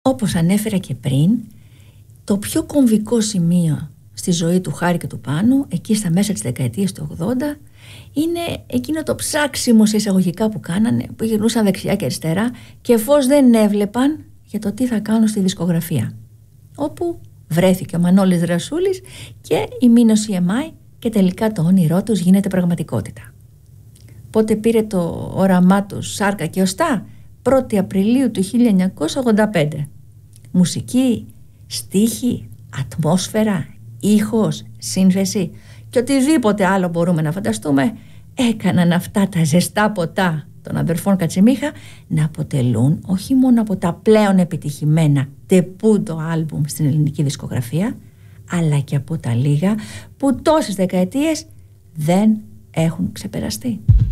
Όπως ανέφερα και πριν, το πιο κομβικό σημείο στη ζωή του Χάρη και του Πάνου, εκεί στα μέσα της δεκαετίας του 80, είναι εκείνο το ψάξιμο σε εισαγωγικά που κάνανε, που γυρνούσαν δεξιά και αριστερά και φως δεν έβλεπαν για το τι θα κάνουν στη δισκογραφία. Όπου βρέθηκε ο Μανώλης Δρασούλης και η Μίνος EMI και τελικά το όνειρό τους γίνεται πραγματικότητα. Πότε πήρε το όραμά τους σάρκα και οστά? 1η Απριλίου του 1985. Μουσική, στίχοι, ατμόσφαιρα, ήχος, σύνθεση και οτιδήποτε άλλο μπορούμε να φανταστούμε έκαναν αυτά τα ζεστά ποτά των αδερφών Κατσιμίχα να αποτελούν όχι μόνο από τα πλέον επιτυχημένα τεπούντο άλμπουμ στην ελληνική δισκογραφία, αλλά και από τα λίγα που τόσες δεκαετίες δεν έχουν ξεπεραστεί.